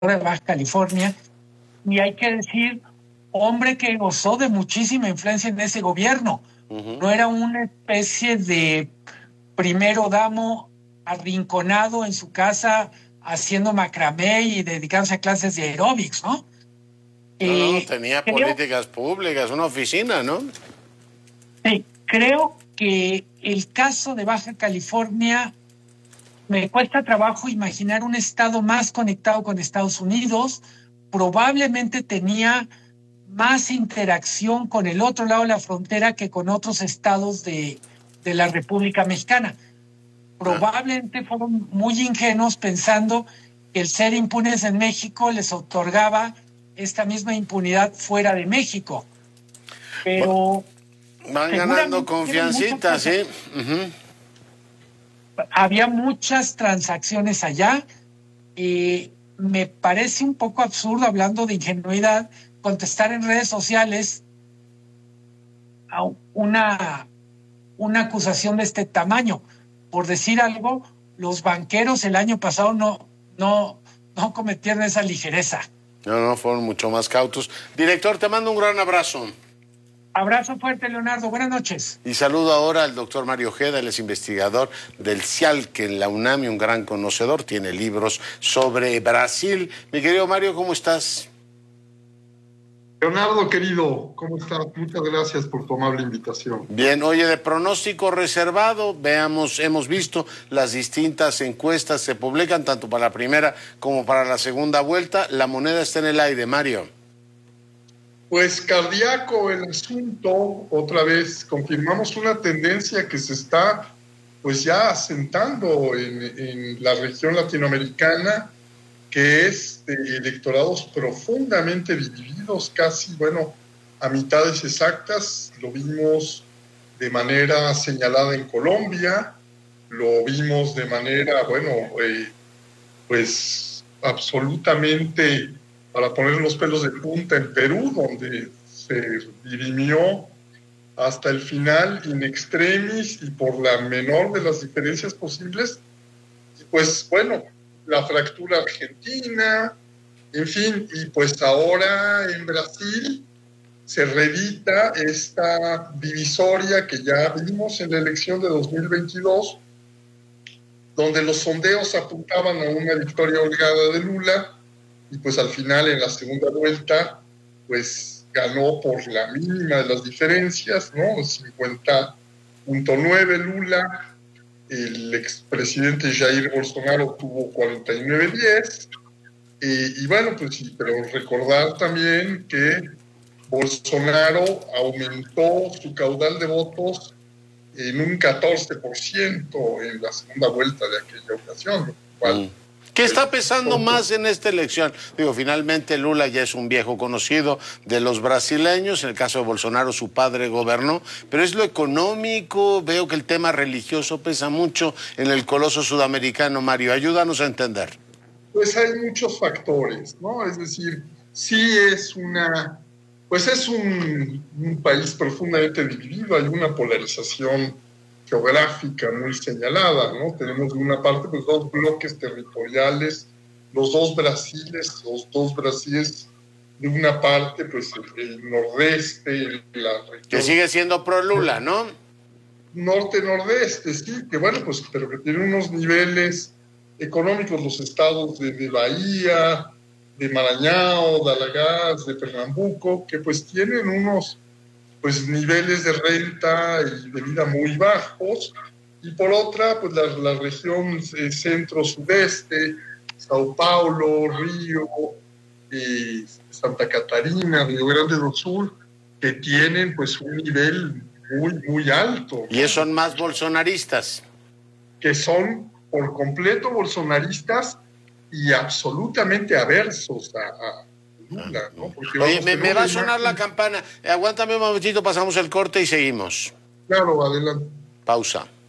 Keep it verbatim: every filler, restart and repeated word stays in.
de Baja California, y hay que decir, hombre que gozó de muchísima influencia en ese gobierno. Uh-huh. No era una especie de primero damo arrinconado en su casa haciendo macramé y dedicándose a clases de aeróbics, ¿no? No, eh, no, tenía creo, políticas públicas, una oficina, ¿no? Sí, creo que el caso de Baja California, me cuesta trabajo imaginar un estado más conectado con Estados Unidos. Probablemente tenía más interacción con el otro lado de la frontera que con otros estados de, de la República Mexicana. Probablemente fueron muy ingenuos pensando que el ser impunes en México les otorgaba esta misma impunidad fuera de México. Pero van ganando confiancita, ¿sí? Uh-huh. Había muchas transacciones allá y me parece un poco absurdo, hablando de ingenuidad, contestar en redes sociales a una, una acusación de este tamaño. Por decir algo, los banqueros el año pasado no, no, no cometieron esa ligereza. No, no, fueron mucho más cautos. Director, te mando un gran abrazo. Abrazo fuerte, Leonardo. Buenas noches. Y saludo ahora al doctor Mario Ojeda, él es investigador del CIALC en la UNAM y un gran conocedor, tiene libros sobre Brasil. Mi querido Mario, ¿cómo estás? Leonardo, querido, ¿cómo estás? Muchas gracias por tu amable invitación. Bien, oye, de pronóstico reservado, veamos, hemos visto las distintas encuestas se publican tanto para la primera como para la segunda vuelta. La moneda está en el aire, Mario. Pues cardíaco el asunto, otra vez confirmamos una tendencia que se está pues ya asentando en, en la región latinoamericana, que es de electorados profundamente divididos, casi, bueno, a mitades exactas. Lo vimos de manera señalada en Colombia, lo vimos de manera, bueno, eh, pues absolutamente, para poner los pelos de punta, en Perú, donde se dirimió hasta el final in extremis y por la menor de las diferencias posibles. Y pues bueno, la fractura argentina, en fin, y pues ahora en Brasil se reedita esta divisoria que ya vimos en la elección de dos mil veintidós, donde los sondeos apuntaban a una victoria holgada de Lula, y pues al final en la segunda vuelta pues ganó por la mínima de las diferencias, ¿no? cincuenta punto nueve Lula, el expresidente Jair Bolsonaro tuvo cuarenta y nueve diez, eh, y bueno, pues sí, pero recordar también que Bolsonaro aumentó su caudal de votos en un catorce por ciento en la segunda vuelta de aquella ocasión, lo cual... Mm. ¿Qué está pesando más en esta elección? Digo, finalmente Lula ya es un viejo conocido de los brasileños, en el caso de Bolsonaro su padre gobernó, pero es lo económico, veo que el tema religioso pesa mucho en el coloso sudamericano. Mario, ayúdanos a entender. Pues hay muchos factores, ¿no? Es decir, sí es una, pues es un, un país profundamente dividido, hay una polarización geográfica muy señalada, ¿no? Tenemos de una parte pues dos bloques territoriales, los dos Brasiles, los dos Brasiles, de una parte pues el, el nordeste, la región... Que sigue siendo pro Lula, ¿no? Norte-nordeste, sí, que bueno, pues, pero que tiene unos niveles económicos, los estados de, de Bahía, de Maranhão, de Alagoas, de Pernambuco, que pues tienen unos pues niveles de renta y de vida muy bajos, y por otra, pues la, la región eh, centro-sudeste, Sao Paulo, Río, eh, Santa Catarina, Río Grande do Sul, que tienen pues un nivel muy, muy alto. ¿Y esos son más bolsonaristas? Que son por completo bolsonaristas y absolutamente aversos a... a Lula, ¿no? Oye, me, me va a sonar la campana. Aguántame un momentito, pasamos el corte y seguimos. Claro, adelante. Pausa.